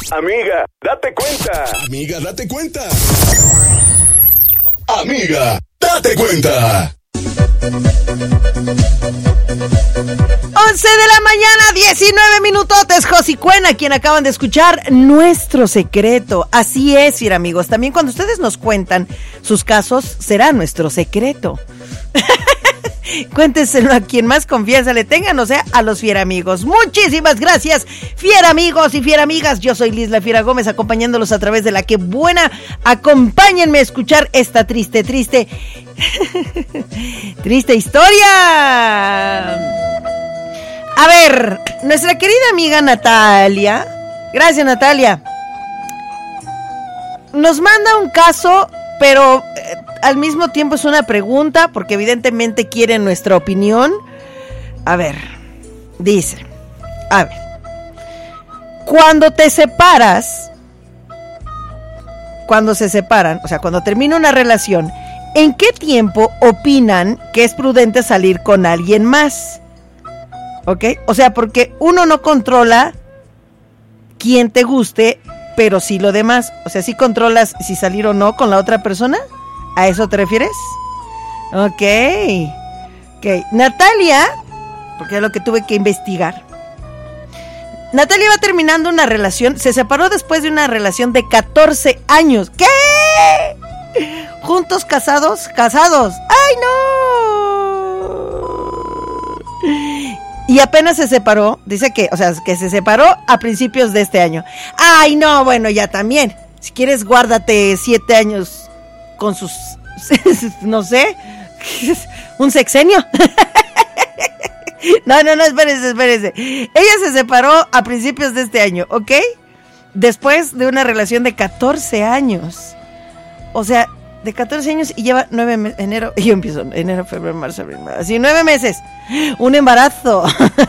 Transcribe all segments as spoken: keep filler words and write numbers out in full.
Amiga, date cuenta. Amiga, date cuenta. Amiga, date cuenta. once de la mañana, diecinueve minutotes, Josicuena, quien acaban de escuchar, Nuestro Secreto. Así es, fiera amigos, también cuando ustedes nos cuentan sus casos, será nuestro secreto. Cuéntenselo a quien más confianza le tengan, o sea, a los fiera amigos. Muchísimas gracias, fiera amigos y fiera amigas. Yo soy Liz La Fiera Gómez, acompañándolos a través de La Que Buena. Acompáñenme a escuchar esta triste, triste, triste historia. A ver, nuestra querida amiga Natalia, gracias Natalia, nos manda un caso, pero eh, al mismo tiempo es una pregunta, porque evidentemente quiere nuestra opinión. A ver, dice, a ver, cuando te separas, cuando se separan, o sea, cuando termina una relación, ¿en qué tiempo opinan que es prudente salir con alguien más? ¿Ok? O sea, porque uno no controla quién te guste, pero sí lo demás. O sea, sí controlas si salir o no con la otra persona. ¿A eso te refieres? Ok. Ok. Natalia, porque es lo que tuve que investigar. Natalia va terminando una relación, se separó después de una relación de catorce años. ¿Qué? ¿Juntos, casados? Casados. ¡Ay, no! Y apenas se separó, dice que, o sea, que se separó a principios de este año. ¡Ay, no! Bueno, ya también. Si quieres, guárdate siete años con sus, no sé, un sexenio. No, no, no, espérese, espérese. Ella se separó a principios de este año, ¿ok? Después de una relación de catorce años. O sea, de catorce años y lleva nueve meses, enero, y yo empiezo, enero, febrero, marzo, abril, mayo, así, nueve meses. Un embarazo.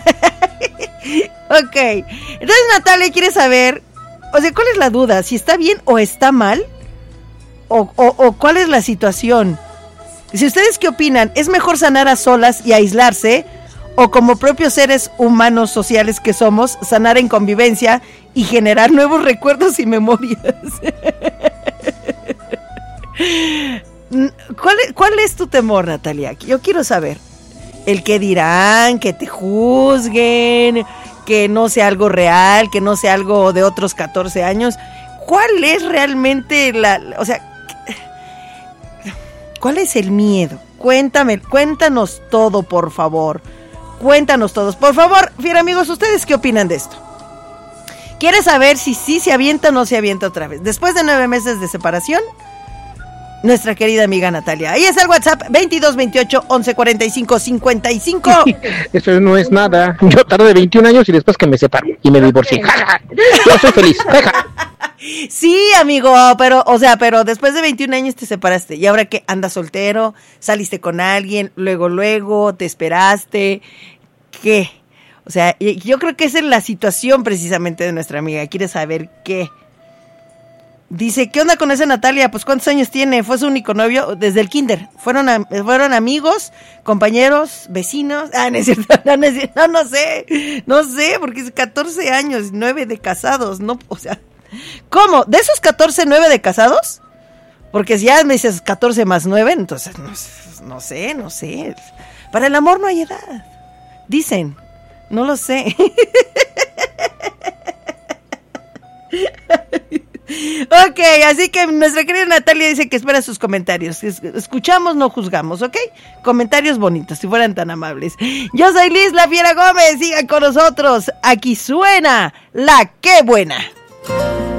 Ok. Entonces Natalia quiere saber, o sea, ¿cuál es la duda? ¿Si está bien o está mal? O, o, o ¿cuál es la situación? Si ustedes qué opinan, ¿es mejor sanar a solas y aislarse? ¿O como propios seres humanos sociales que somos, sanar en convivencia y generar nuevos recuerdos y memorias? ¿Cuál, ¿Cuál es tu temor, Natalia? Yo quiero saber. El que dirán, que te juzguen, que no sea algo real, que no sea algo de otros catorce años. ¿Cuál es realmente la, o sea, cuál es el miedo? Cuéntame, cuéntanos todo, por favor. Cuéntanos todos, por favor, fiera amigos, ¿ustedes qué opinan de esto? ¿Quieres saber si sí se avienta o no se avienta otra vez? Después de nueve meses de separación, nuestra querida amiga Natalia. Ahí es el WhatsApp, veintidós veintiocho once cuarenta y cinco cincuenta y cinco. Eso no es nada. Yo tardé veintiún años y después que me separé y me divorcié. Yo soy feliz. Sí, amigo, pero, o sea, pero después de veintiún años te separaste. ¿Y ahora qué? ¿Andas soltero? ¿Saliste con alguien? Luego, luego, ¿te esperaste? ¿Qué? O sea, yo creo que esa es la situación precisamente de nuestra amiga. Quiere saber qué. Dice, ¿qué onda con esa Natalia? Pues, ¿cuántos años tiene? Fue su único novio desde el kinder. Fueron a, fueron amigos, compañeros, vecinos. Ah, no es cierto, no, no, es cierto, no, no sé. No sé, porque es catorce años, nueve de casados, no, o sea, ¿cómo? ¿De esos catorce, nueve de casados? Porque si ya me dices catorce más nueve, entonces, no, no sé, no sé. Para el amor no hay edad. Dicen, no lo sé. Ok, así que nuestra querida Natalia dice que espera sus comentarios. Escuchamos, no juzgamos, ¿ok? Comentarios bonitos, si fueran tan amables. Yo soy Liz La Fiera Gómez, sigan con nosotros. Aquí suena La Que Buena.